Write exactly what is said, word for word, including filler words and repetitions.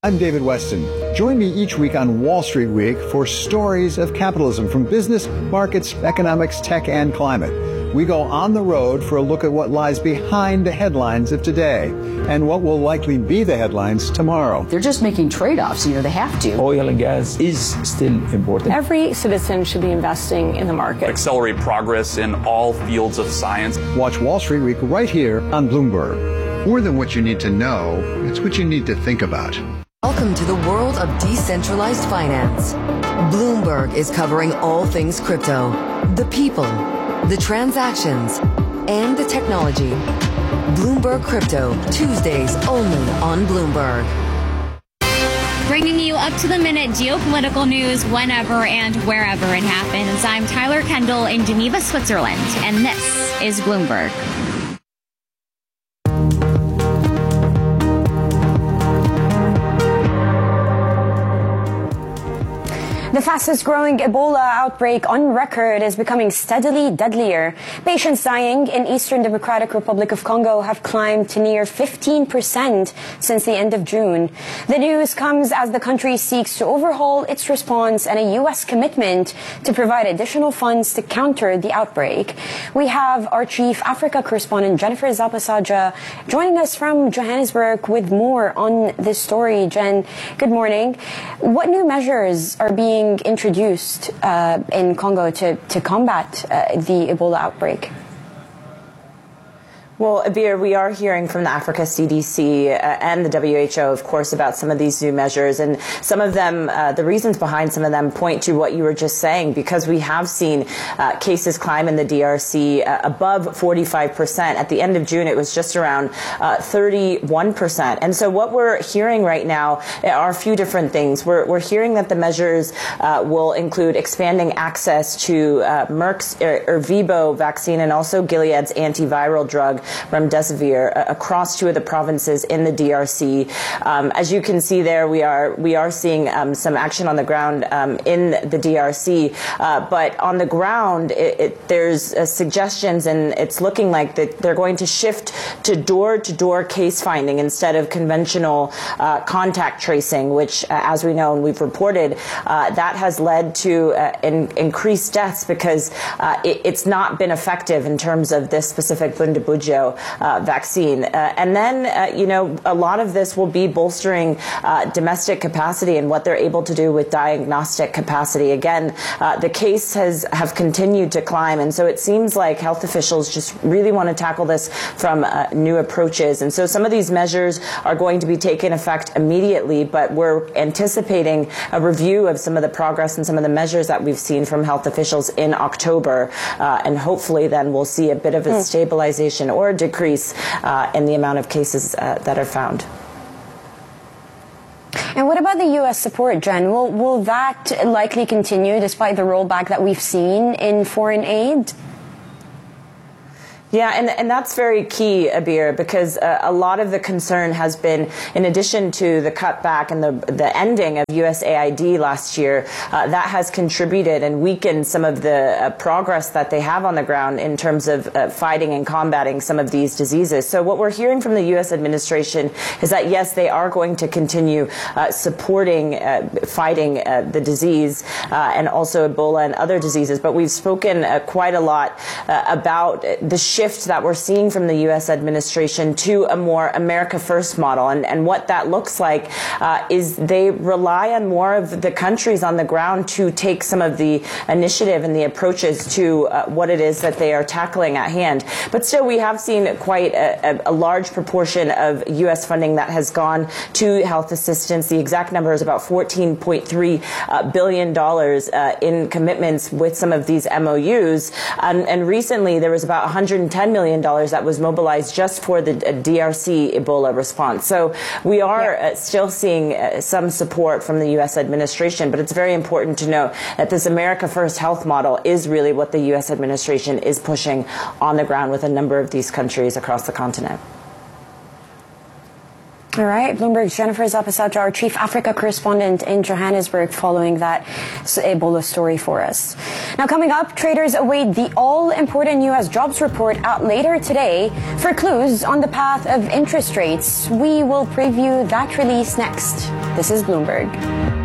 I'm David Weston. Join me each week on Wall Street Week for stories of capitalism from business, markets, economics, tech, and climate. We go on the road for a look at what lies behind the headlines of today and what will likely be the headlines tomorrow. They're just making trade-offs, you know, they have to. Oil and gas is still important. Every citizen should be investing in the market. Accelerate progress in all fields of science. Watch Wall Street Week right here on Bloomberg. More than what you need to know, it's what you need to think about. Welcome to the world of decentralized finance. Bloomberg is covering all things crypto, the people, the transactions, and the technology. Bloomberg Crypto, Tuesdays only on Bloomberg. Bringing you up to the minute geopolitical news whenever and wherever it happens. I'm Tyler Kendall in Geneva, Switzerland, and this is Bloomberg. The fastest growing Ebola outbreak on record is becoming steadily deadlier. Patients dying in Eastern Democratic Republic of Congo have climbed to near fifteen percent since the end of June. The news comes as the country seeks to overhaul its response and a U S commitment to provide additional funds to counter the outbreak. We have our chief Africa correspondent Jennifer Zapasaja joining us from Johannesburg with more on this story. Jen, good morning. What new measures are being introduced uh, in Congo to, to combat uh, the Ebola outbreak? Well, Abir, we are hearing from the Africa C D C uh, and the W H O, of course, about some of these new measures. And some of them, uh, the reasons behind some of them point to what you were just saying, because we have seen uh, cases climb in the D R C uh, above forty-five percent. At the end of June, it was just around uh, thirty-one percent. And so what we're hearing right now are a few different things. We're, we're hearing that the measures uh, will include expanding access to uh, Merck's er, Ervebo vaccine and also Gilead's antiviral drug remdesivir uh, across two of the provinces in the D R C. Um, as you can see there, we are we are seeing um, some action on the ground um, in the D R C, uh, but on the ground, it, it, there's uh, suggestions, and it's looking like that they're going to shift to door-to-door case finding instead of conventional uh, contact tracing, which, uh, as we know and we've reported, uh, that has led to uh, in, increased deaths because uh, it, it's not been effective in terms of this specific Bundibugyo Uh, vaccine. Uh, and then, uh, you know, a lot of this will be bolstering uh, domestic capacity and what they're able to do with diagnostic capacity. Again, uh, the case has have continued to climb, and so it seems like health officials just really want to tackle this from uh, new approaches. And so some of these measures are going to be taken effect immediately, but we're anticipating a review of some of the progress and some of the measures that we've seen from health officials in October, uh, and hopefully then we'll see a bit of a stabilization or a decrease uh, in the amount of cases uh, that are found. And what about the U S support, Jen? Will, will that likely continue despite the rollback that we've seen in foreign aid? Yeah, and, and that's very key, Abir, because uh, a lot of the concern has been, in addition to the cutback and the, the ending of U S A I D last year, uh, that has contributed and weakened some of the uh, progress that they have on the ground in terms of uh, fighting and combating some of these diseases. So what we're hearing from the U S administration is that, yes, they are going to continue uh, supporting uh, fighting uh, the disease uh, and also Ebola and other diseases, but we've spoken uh, quite a lot uh, about the shift that we're seeing from the U S administration to a more America First model. And, and what that looks like uh, is they rely on more of the countries on the ground to take some of the initiative and the approaches to uh, what it is that they are tackling at hand. But still, we have seen quite a, a, a large proportion of U S funding that has gone to health assistance. The exact number is about fourteen point three uh, billion dollars uh, in commitments with some of these M O Us. Um, and recently, there was about one hundred ten million dollars that was mobilized just for the D R C Ebola response. So we are yeah. uh, still seeing uh, some support from the U S administration, but it's very important to know that this America First health model is really what the U S administration is pushing on the ground with a number of these countries across the continent. All right, Bloomberg's Jennifer Zapasauta, our chief Africa correspondent in Johannesburg, following that Ebola story for us. Now, coming up, traders await the all-important U S jobs report out later today for clues on the path of interest rates. We will preview that release next. This is Bloomberg.